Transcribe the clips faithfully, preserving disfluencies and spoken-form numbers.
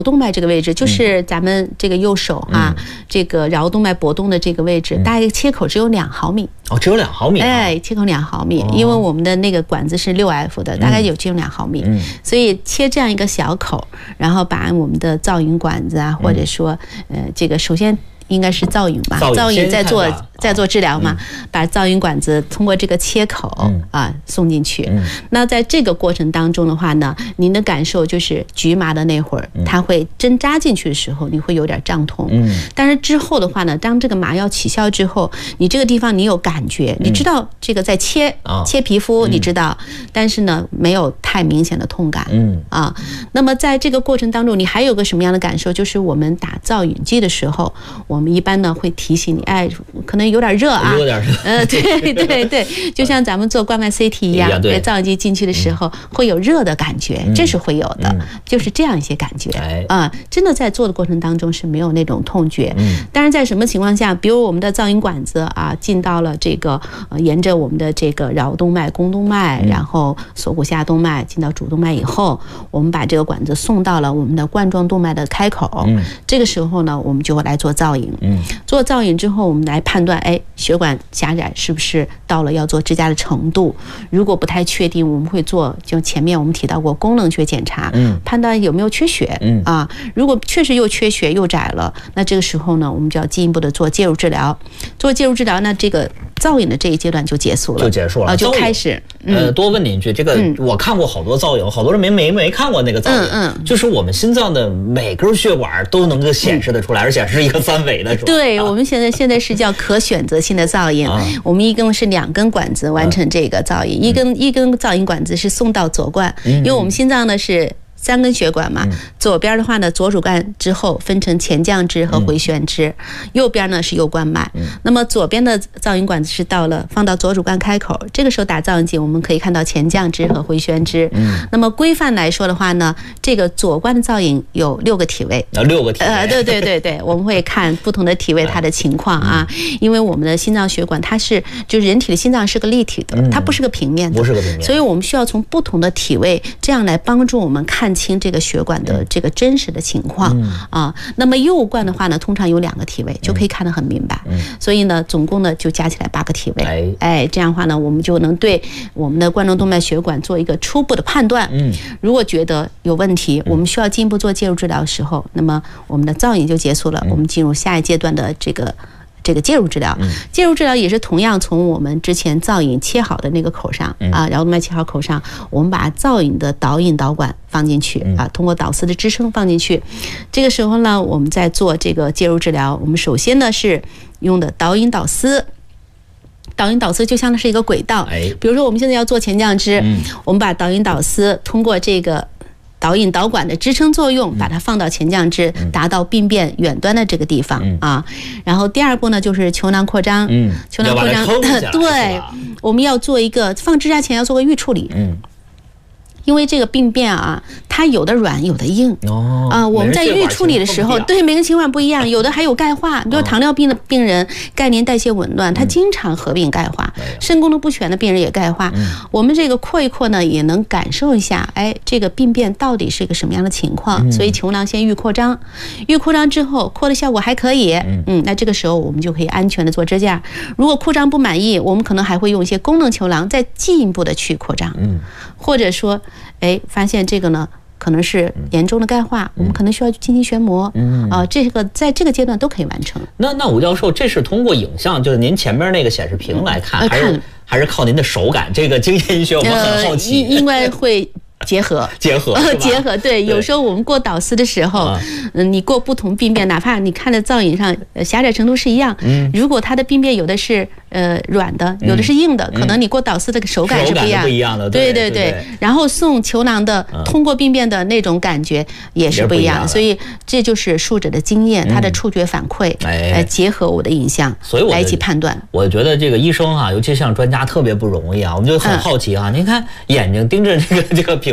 动脉这个位置，就是咱们这个右手啊，嗯、这个桡动脉搏动的这个位置，大概切口只有两毫米。 哦，只有两毫米。 哎，切口两毫米，哦、因为我们的那个管子是六 F 的，大概有只有两毫米，嗯、所以切这样一个小口，然后把我们的造影管子啊，或者说呃，这个首先。应该是造影吧，造影在做在做治疗嘛，嗯、把造影管子通过这个切口、嗯、啊送进去。嗯、那在这个过程当中的话呢，您的感受就是局麻的那会儿，嗯、它会针扎进去的时候，你会有点胀痛。嗯，但是之后的话呢，当这个麻药起效之后，你这个地方你有感觉，嗯、你知道这个在切、哦、切皮肤，你知道，嗯、但是呢没有太明显的痛感。嗯啊，那么在这个过程当中，你还有个什么样的感受？就是我们打造影剂的时候，我。我们一般呢会提醒你，哎，可能有点热啊， 有点热， 呃，对对对，就像咱们做冠脉 C T 一样，对，造影剂进去的时候会有热的感觉，这是会有的，就是这样一些感觉啊，真的在做的过程当中是没有那种痛觉，但是在什么情况下，比如我们的造影管子啊进到了这个呃沿着我们的这个桡动脉、肱动脉，然后锁骨下动脉进到主动脉以后，我们把这个管子送到了我们的冠状动脉的开口，这个时候呢，我们就会来做造影。嗯，做造影之后，我们来判断，哎，血管狭窄是不是到了要做支架的程度？如果不太确定，我们会做，就前面我们提到过功能学检查，嗯，判断有没有缺血，嗯啊，如果确实又缺血又窄了，那这个时候呢，我们就要进一步的做介入治疗。做介入治疗，那这个造影的这一阶段就结束了， 就结束了， 啊，就开始。 呃，多问你一句，这个我看过好多造影，好多人没没没看过那个造影，嗯嗯，就是我们心脏的每根血管都能够显示得出来，而且是一个三维的。 对，我们现在现在是叫可选择性的造影，啊、我们一共是两根管子完成这个造影，啊、一根一根造影管子是送到左冠，嗯、因为我们心脏呢是。三根血管嘛，左边的话呢，左主干之后分成前降支和回旋支，嗯、右边呢是右冠脉。嗯、那么左边的造影管子是到了放到左主干开口，这个时候打造影剂，我们可以看到前降支和回旋支。嗯、那么规范来说的话呢，这个左冠的造影有六个体位， 啊，六个体位。 呃，对对对对，我们会看不同的体位它的情况啊，嗯、因为我们的心脏血管它是就是人体的心脏是个立体的，嗯、它不是个平面的， 不是个平面， 所以我们需要从不同的体位这样来帮助我们看清这个血管的这个真实的情况、嗯、啊。那么右冠的话呢，通常有两个体位，就可以看得很明白。嗯、所以呢，总共呢就加起来八个体位。哎，哎，这样的话呢，我们就能对我们的冠状动脉血管做一个初步的判断。嗯，如果觉得有问题，我们需要进一步做介入治疗的时候，那么我们的造影就结束了，我们进入下一阶段的这个。这个介入治疗，介入治疗也是同样从我们之前造影切好的那个口上啊，桡动脉切好口上，我们把造影的导引导管放进去啊，通过导丝的支撑放进去。这个时候呢，我们在做这个介入治疗，我们首先呢是用的导引导丝。导引导丝就像是一个轨道，比如说我们现在要做前降支，我们把导引导丝通过这个。导引导管的支撑作用，把它放到前降支，达到病变远端的这个地方啊。然后第二步呢，就是球囊扩张，嗯，球囊扩张，对，我们要做一个放支架前要做个预处理，嗯。因为这个病变啊，它有的软，有的硬。哦。啊，我们在预处理的时候，对每个情况不一样，有的还有钙化。比如糖尿病的病人，钙磷代谢紊乱，他经常合并钙化；肾功能不全的病人也钙化。我们这个扩一扩呢，也能感受一下，哎，这个病变到底是一个什么样的情况。所以球囊先预扩张，预扩张之后，扩的效果还可以，嗯，那这个时候我们就可以安全的做支架。如果扩张不满意，我们可能还会用一些功能球囊再进一步的去扩张，嗯，或者说。哎，发现这个呢，可能是严重的钙化，嗯、我们可能需要进行旋膜，嗯啊，这个在这个阶段都可以完成。 那那吴教授，这是通过影像，就是您前面那个显示屏来看，嗯、还是还是靠您的手感？这个经验医学我们很好奇， 呃、应该会。结合结合结合，对，有时候我们过导丝的时候，嗯，你过不同病变，哪怕你看的造影上狭窄程度是一样，嗯，如果它的病变有的是呃软的，有的是硬的，可能你过导丝的手感是不一样， 不一样的， 对对对。然后送球囊的通过病变的那种感觉也是不一样的，所以这就是术者的经验，他的触觉反馈，哎，结合我的影像， 所以我来一起判断。 我觉得这个医生哈，尤其像专家特别不容易啊，我们就很好奇啊，您看眼睛盯着这个这个屏。屏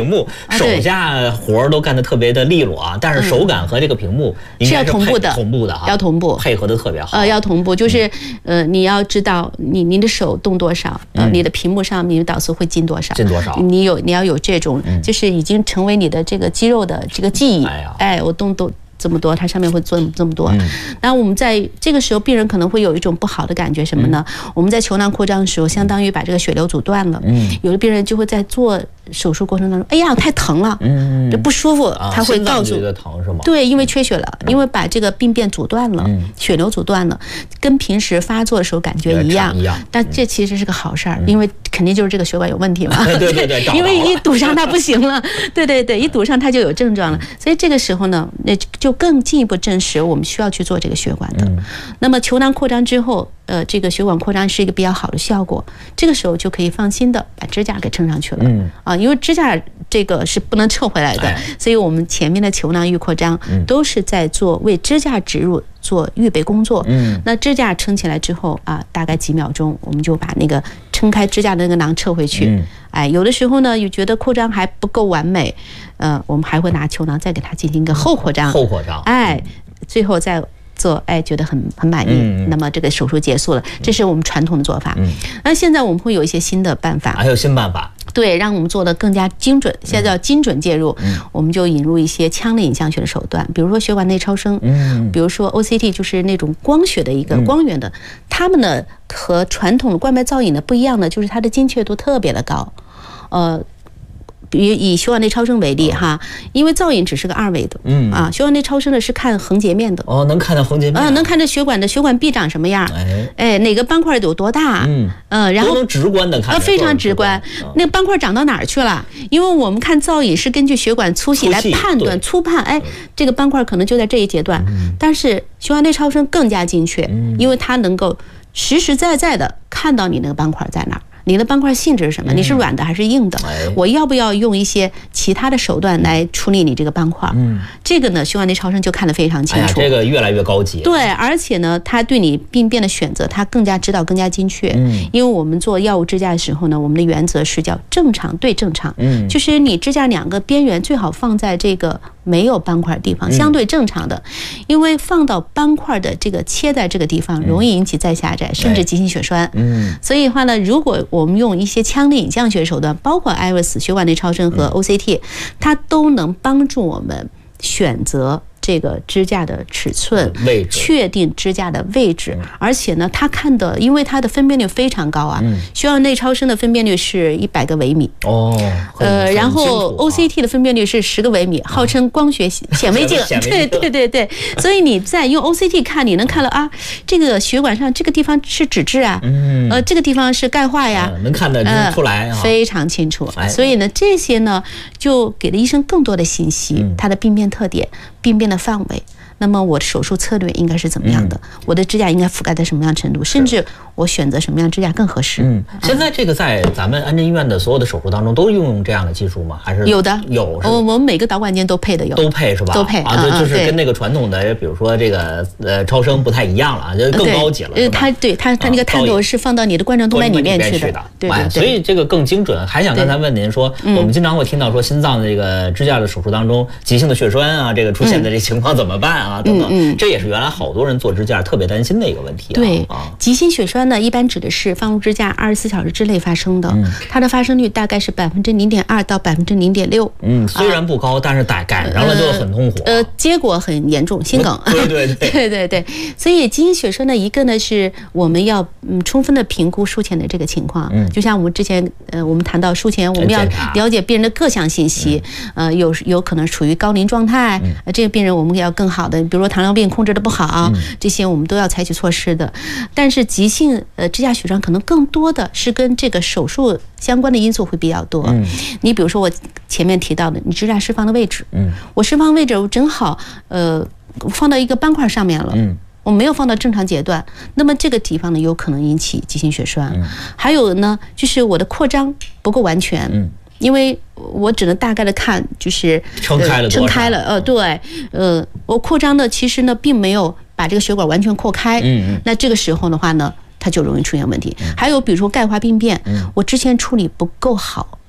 幕，手下活儿都干得特别的利落啊，但是手感和这个屏幕是要同步的， 同步的啊， 要同步， 配合的特别好。 呃，要同步，就是呃，你要知道你你的手动多少，呃，你的屏幕上你的导数会进多少， 进多少， 你有你要有这种，就是已经成为你的这个肌肉的这个记忆。哎呀，哎，我动动。这么多，它上面会做这么多。那、嗯、我们在这个时候，病人可能会有一种不好的感觉，什么呢？嗯、我们在球囊扩张的时候，相当于把这个血流阻断了。嗯，有的病人就会在做手术过程当中，哎呀，太疼了，嗯，这不舒服，他会告诉， 啊、疼是吗？ 对，因为缺血了，因为把这个病变阻断了，嗯、血流阻断了，跟平时发作的时候感觉一样。 一样， 但这其实是个好事儿，嗯、因为肯定就是这个血管有问题嘛。 对对对， 因为一堵上它不行了。对对对，一堵上它就有症状了。所以这个时候呢，那就更进一步证实我们需要去做这个血管的。嗯、那么球囊扩张之后，呃，这个血管扩张是一个比较好的效果，这个时候就可以放心的把支架给撑上去了。嗯啊，因为支架这个是不能撤回来的，哎、所以我们前面的球囊预扩张都是在做为支架植入做预备工作。嗯，那支架撑起来之后啊，大概几秒钟，我们就把那个撑开支架的那个囊撤回去。嗯，哎，有的时候呢，又觉得扩张还不够完美，呃，我们还会拿球囊再给它进行一个后扩张。 后扩张， 哎，最后再做，哎，觉得很很满意，嗯、那么这个手术结束了，这是我们传统的做法。嗯，那现在我们会有一些新的办法， 还有新办法， 对，让我们做的更加精准。现在叫精准介入，嗯、我们就引入一些腔内影像学的手段，比如说血管内超声，嗯，比如说 O C T， 就是那种光学的一个光源的，它们呢和传统的冠脉造影的不一样的，就是它的精确度特别的高，呃。比如以血管内超声为例哈，因为造影只是个二维的，嗯啊，血管内超声呢是看横截面的， 哦，能看到横截面， 啊，能看到血管的血管壁长什么样，哎，哎，哪个斑块有多大，嗯嗯，然后都能直观的看， 啊，非常直观，那个斑块长到哪儿去了？因为我们看造影是根据血管粗细来判断粗判，哎，这个斑块可能就在这一阶段，但是血管内超声更加精确，因为它能够实实在在的看到你那个斑块在哪儿。你的斑块性质是什么？你是软的还是硬的？我要不要用一些其他的手段来处理你这个斑块？嗯，这个呢，血管内超声就看得非常清楚。哎呀， 这个越来越高级。 对，而且呢，它对你病变的选择，它更加指导更加精确。嗯，因为我们做药物支架的时候呢，我们的原则是叫正常对正常。嗯，就是你支架两个边缘最好放在这个没有斑块的地方，相对正常的，因为放到斑块的这个切在这个地方，容易引起再狭窄，甚至急性血栓。嗯，所以的话呢，如果我们用一些腔内影像学手段，包括 I R I S 血管内超声和 O C T， 它都能帮助我们选择这个支架的尺寸，确定支架的位置，而且呢，它看的，因为它的分辨率非常高啊，血管内超声的分辨率是一百个微米哦，呃，然后 O C T 的分辨率是十个微米，号称光学显微镜，对对对对，所以你在用 O C T 看，你能看到啊，这个血管上这个地方是脂质啊，呃，这个地方是钙化呀， 能看得出来， 非常清楚。所以呢，这些呢，就给了医生更多的信息，它的病变特点、病变的范围，那么我的手术策略应该是怎么样的？嗯、我的支架应该覆盖在什么样程度？甚至我选择什么样支架更合适？嗯， 现在这个在咱们安贞医院的所有的手术当中都运用这样的技术吗？还是有的？ 有， 我我们每个导管间都配的有， 都配是吧？ 都配啊，就就是跟那个传统的，比如说这个呃超声不太一样了啊，就更高级了。 呃，它对它它那个探头是放到你的冠状动脉里面去的，对对对。 所以这个更精准。还想刚才问您说，我们经常会听到说心脏的这个支架的手术当中急性的血栓啊，这个出现的这情况怎么办啊？等等，这也是原来好多人做支架特别担心的一个问题。 对，急性血栓呢，一般指的是放入支架二十四小时之内发生的，它的发生率大概是百分之零点二到百分之零点六。 嗯，虽然不高，但是赶赶上了就很痛苦。 呃，结果很严重，心梗。 对对对对对对。所以急性血栓呢，一个呢是我们要嗯充分的评估术前的这个情况。嗯，就像我们之前呃我们谈到术前我们要了解病人的各项信息，呃有有可能处于高龄状态，呃这个病人我们要更好的，比如说糖尿病控制的不好，这些我们都要采取措施的。但是急性呃支架血栓可能更多的是跟这个手术相关的因素会比较多。嗯，你比如说我前面提到的，你支架释放的位置，嗯，我释放位置我正好呃放到一个斑块上面了，嗯，我没有放到正常阶段，那么这个地方呢有可能引起急性血栓。嗯，还有呢就是我的扩张不够完全，嗯。因为我只能大概的看，就是撑开了， 撑开了，呃，对，呃，我扩张的其实呢，并没有把这个血管完全扩开，嗯嗯，那这个时候的话呢，它就容易出现问题。还有比如说钙化病变，我之前处理不够好，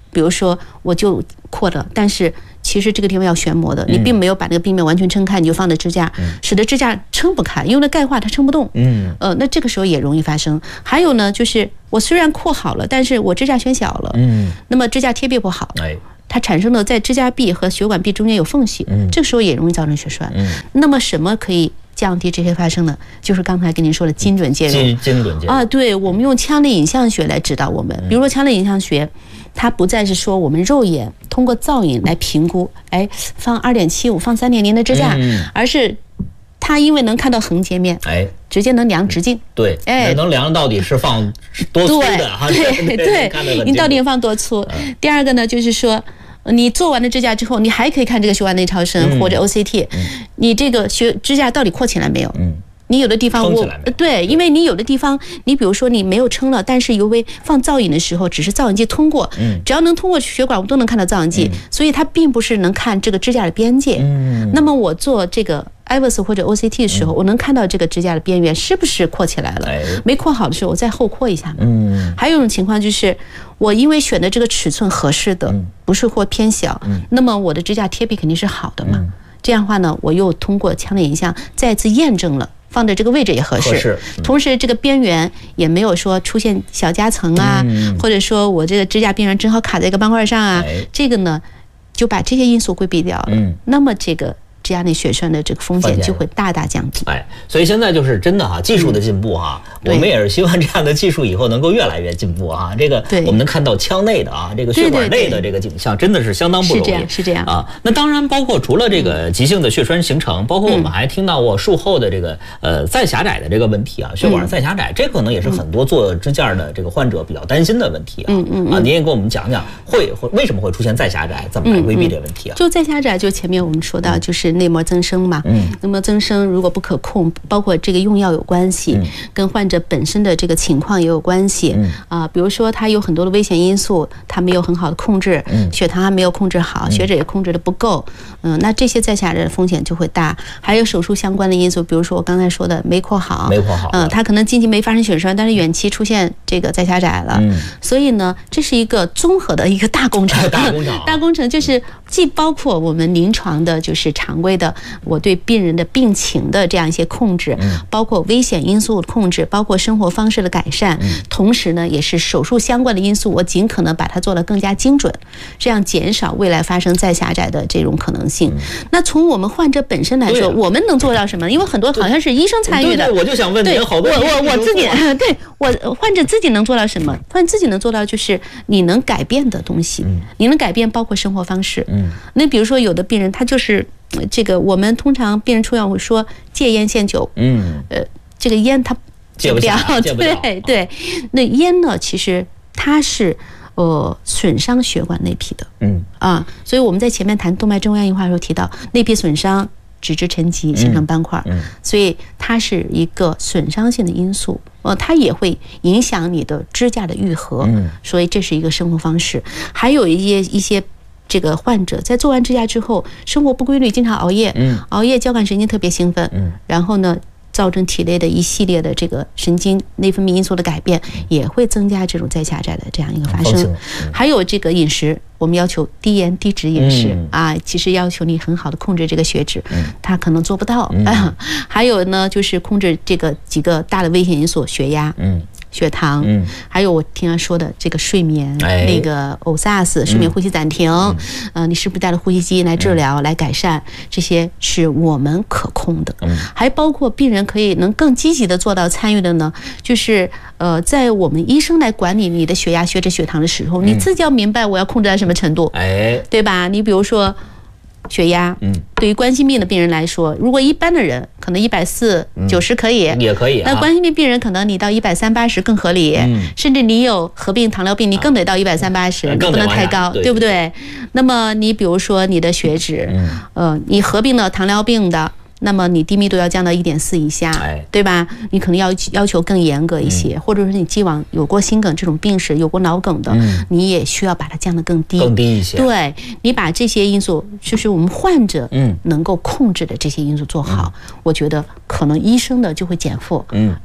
比如说我就扩了，但是其实这个地方要旋膜的，你并没有把那个病变完全撑开，你就放在支架，使得支架撑不开，因为那钙化它撑不动。嗯，呃，那这个时候也容易发生。还有呢，就是我虽然扩好了，但是我支架选小了，嗯，那么支架贴壁不好，哎。它产生的在支架壁和血管壁中间有缝隙，嗯，这个时候也容易造成血栓。嗯，那么什么可以降低这些发生呢？就是刚才跟您说的精准介入。 精精准介入啊， 对，我们用腔内影像学来指导我们。比如说腔内影像学，它不再是说我们肉眼通过造影来评估，哎，放二点七五、放三点零的支架，嗯、而是它因为能看到横截面，哎。直接能量直径， 对，哎，能量到底是放多粗的哈？ 对对，你到底放多粗？第二个呢，就是说，你做完了支架之后，你还可以看这个血管内超声或者 O C T，你这个血支架到底扩起来没有？嗯。你有的地方我对，因为你有的地方，你比如说你没有撑了，但是由于放造影的时候，只是造影剂通过，嗯，只要能通过血管，我们都能看到造影剂，嗯、所以它并不是能看这个支架的边界。嗯，那么我做这个 I V U S 或者 O C T 的时候，嗯、我能看到这个支架的边缘是不是扩起来了？哎、没扩好的时候，我再后扩一下嘛。嗯，还有一种情况就是，我因为选的这个尺寸合适的，嗯、不是或偏小，嗯、那么我的支架贴壁肯定是好的嘛。嗯、这样的话呢，我又通过腔内影像再次验证了。放的这个位置也合适，合适嗯、同时这个边缘也没有说出现小夹层啊，嗯、或者说我这个支架边缘正好卡在一个斑块上啊，哎、这个呢就把这些因素规避掉了。嗯、那么这个支架内血栓的这个风险就会大大降低。 哎，所以现在就是真的哈，技术的进步哈，嗯、我们也是希望这样的技术以后能够越来越进步啊。这个我们能看到腔内的啊，这个血管内的这个景象真的是相当不容易。 是这样，是这样啊。那当然，包括除了这个急性的血栓形成，包括我们还听到过术后的这个呃再狭窄的这个问题啊，血管再狭窄，这可能也是很多做支架的这个患者比较担心的问题啊。嗯嗯啊，您也给我们讲讲会会为什么会出现再狭窄，怎么来规避这个问题啊？ 就再狭窄，就前面我们说到就是内膜增生嘛。嗯，那么增生如果不可控，包括这个用药有关系，嗯、跟患者本身的这个情况也有关系。嗯啊，比如说他有很多的危险因素，他没有很好的控制，嗯、血糖还没有控制好，嗯、血脂也控制的不够，嗯，那这些再狭窄的风险就会大。还有手术相关的因素，比如说我刚才说的没扩好， 没扩好， 嗯，他可能近期没发生血栓，但是远期出现这个再狭窄了。嗯，所以呢，这是一个综合的一个大工程， 大工程， 大工程就是既包括我们临床的，就是常规的，我对病人的病情的这样一些控制，包括危险因素的控制，包括生活方式的改善，同时呢，也是手术相关的因素，我尽可能把它做得更加精准，这样减少未来发生再狭窄的这种可能性。那从我们患者本身来说，我们能做到什么？因为很多好像是医生参与的， 对对，我就想问您，好多我我我自己，对我患者自己能做到什么？患者自己能做到就是你能改变的东西，你能改变包括生活方式。嗯，那比如说有的病人他就是这个，我们通常病人出院会说戒烟限酒，嗯，呃，这个烟他戒不了，戒不了， 对对，那烟呢，其实它是呃损伤血管内皮的，嗯啊，所以我们在前面谈动脉粥样硬化的时候提到内皮损伤。脂质沉积形成斑块，嗯嗯、所以它是一个损伤性的因素，呃，它也会影响你的支架的愈合，嗯、所以这是一个生活方式。还有一些一些这个患者在做完支架之后，生活不规律，经常熬夜，嗯、熬夜交感神经特别兴奋，嗯、然后呢。造成体内的一系列的这个神经内分泌因素的改变，也会增加这种再狭窄的这样一个发生。还有这个饮食，我们要求低盐低脂饮食、嗯、啊，其实要求你很好的控制这个血脂，嗯、他可能做不到。嗯啊、还有呢，就是控制这个几个大的危险因素，血压。嗯血糖，嗯，还有我听他说的这个睡眠，哎、那个 O S A S 睡眠呼吸暂停，嗯、呃，你是不是带了呼吸机来治疗、嗯、来改善？这些是我们可控的，嗯，还包括病人可以能更积极的做到参与的呢，就是呃，在我们医生来管理你的血压、血脂、血糖的时候，嗯、你自己要明白我要控制在什么程度，哎，对吧？你比如说。血压，嗯，对于冠心病的病人来说，如果一般的人可能一百四九十可以， 也可以、啊。 那冠心病病人可能你到一百三八十更合理，嗯，甚至你有合并糖尿病，你更得到一百三八十，不能太高，对, 对不对？那么你比如说你的血脂，嗯，呃，你合并了糖尿病的。那么你低密度要降到一点四以下，哎、对吧？你可能要要求更严格一些，嗯、或者说你既往有过心梗这种病史，有过脑梗的，嗯、你也需要把它降得更低， 更低一些。对， 你把这些因素，就是我们患者嗯能够控制的这些因素做好，嗯、我觉得可能医生的就会减负，嗯。